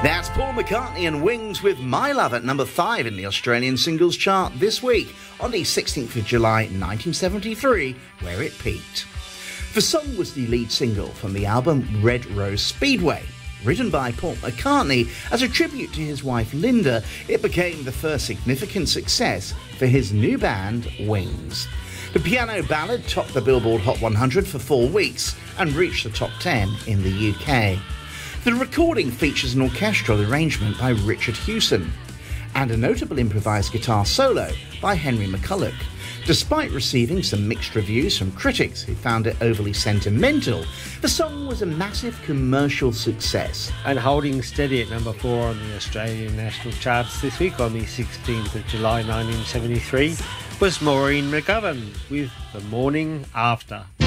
That's Paul McCartney and Wings with My Love at number 5 in the Australian singles chart this week on the 16th of July 1973, where it peaked. The song was the lead single from the album Red Rose Speedway. Written by Paul McCartney as a tribute to his wife Linda, it became the first significant success for his new band, Wings. The piano ballad topped the Billboard Hot 100 for 4 weeks and reached the top 10 in the UK. The recording features an orchestral arrangement by Richard Hewson and a notable improvised guitar solo by Henry McCulloch. Despite receiving some mixed reviews from critics who found it overly sentimental, the song was a massive commercial success. And holding steady at number 4 on the Australian national charts this week on the 16th of July 1973 was Maureen McGovern with The Morning After.